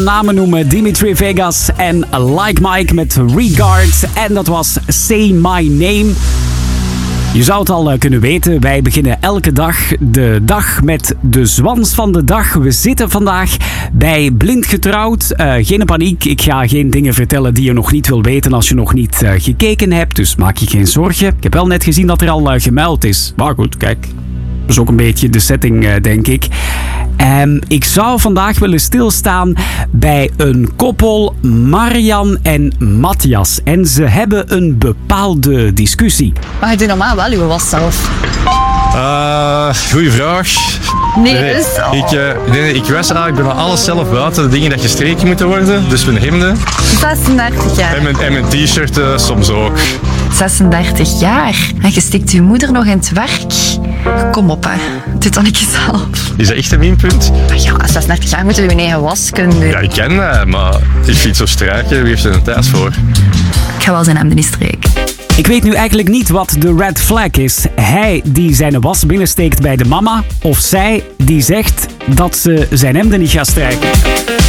Namen noemen Dimitri Vegas en Like Mike met Regard. En dat was Say My Name. Je zou het al kunnen weten, wij beginnen elke dag de dag met de zwans van de dag. We zitten vandaag bij Blind Getrouwd. Geen paniek, ik ga geen dingen vertellen die je nog niet wil weten als je nog niet gekeken hebt. Dus maak je geen zorgen. Ik heb wel net gezien dat er al gemuild is. Maar goed, kijk. Dat is ook een beetje de setting, denk ik. Ik zou vandaag willen stilstaan bij een koppel, Marian en Matthias. En ze hebben een bepaalde discussie. Maar je doet normaal wel je was zelf. Goeie vraag. Nee, ik was eigenlijk bijna alles zelf buiten de dingen dat gestreken moeten worden. Dus mijn hemden 36 jaar. en mijn t-shirt soms ook. 36 jaar. En je stikt je moeder nog in het werk. Kom op, hè. Doe dan een keer zelf. Is dat echt een minpunt? Ja, 36 jaar moeten we je eigen was kunnen doen. Ja, ik ken dat, maar ik vind het zo strijken. Wie heeft er een tijd voor? Ik ga wel zijn hemden niet streken. Ik weet nu eigenlijk niet wat de red flag is. Hij die zijn was binnensteekt bij de mama, of zij die zegt dat ze zijn hemden niet gaat strijken.